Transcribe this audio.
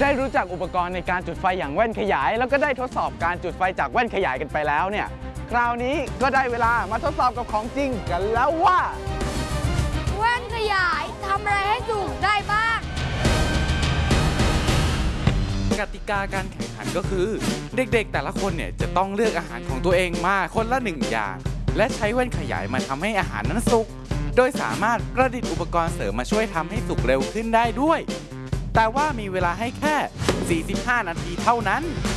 ได้รู้จักอุปกรณ์ในการจุดไฟอย่างแว่นขยายแล้วก็ได้ทดสอบการจุดไฟจากแว่นขยายกันไปแล้วเนี่ยคราวนี้ก็ได้เวลามาทดสอบกับของจริงกันแล้วว่าแว่นขยายทำอะไรให้สูงได้บ้างกติกาการแข่งขันก็คือเด็กๆแต่ละคนเนี่ยจะต้องเลือกอาหารของตัวเองมาคนละ1อย่างและใช้แว่นขยายมาทำให้อาหารนั้นสุกโดยสามารถประดิษฐ์อุปกรณ์เสริมมาช่วยทำให้สุกเร็วขึ้นได้ด้วยแต่ว่ามีเวลาให้แค่ 45 นาทีเท่านั้น